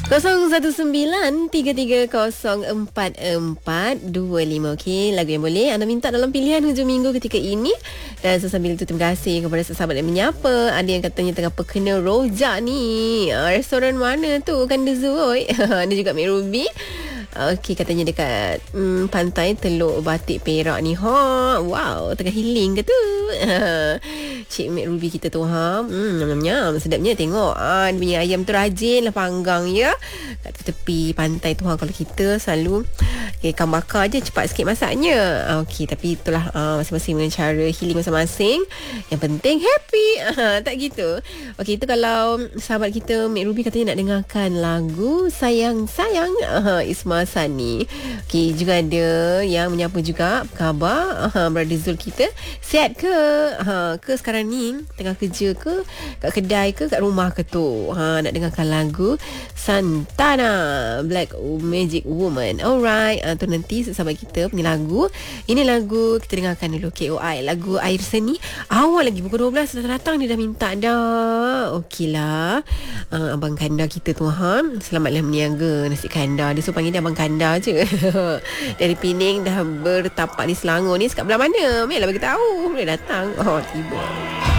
0193304425. Okey, lagu yang boleh anda minta dalam pilihan hujung minggu ketika ini. Dan sambil itu terima kasih kepada sahabat yang menyapa. Ada yang katanya tengah perkena rojak ni. Restoran mana tu? Kan Zul. Ada juga Mek Ruby. Okey, katanya dekat pantai Teluk Batik Perak ni. Wow, tengah healing ke tu? Cik Mek Ruby kita tu nyam-nyam sedapnya tengok. Dia punya ayam tu rajin lah panggang ya. Kat tepi pantai tu kalau kita selalu ikan bakar je, cepat sikit masaknya. Okey, tapi itulah masing-masing dengan cara healing masing-masing. Yang penting happy. Tak gitu. Okey, itu kalau sahabat kita Mek Ruby katanya nak dengarkan lagu Sayang-sayang Isma Sani. Okey, juga ada yang menyapa juga. Apa khabar? Brother Zul kita sihat ke? Ke sekarang ni tengah kerja ke, kat kedai ke, kat rumah ke tu? Nak dengarkan lagu Santana Black Magic Woman. Alright, tu nanti sahabat kita punya lagu. Ini lagu kita dengarkan dulu. KOI, lagu Air Seni. Awal lagi pukul 12 datang dia dah minta dah. Okeylah. Abang Kanda kita tu selamatlah berniaga nasi kandar. Dia suruh panggil dia Abang Kanda je. Dari Pening dah bertapak di Selangor ni. Sekat belah mana? Mela bagi tahu. Boleh datang. Tiba.